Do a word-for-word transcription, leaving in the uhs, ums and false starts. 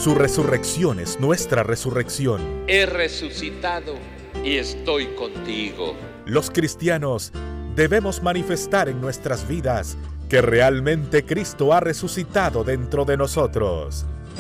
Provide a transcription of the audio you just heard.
Su resurrección es nuestra resurrección. He resucitado y estoy contigo. Los cristianos debemos manifestar en nuestras vidas que realmente Cristo ha resucitado dentro de nosotros.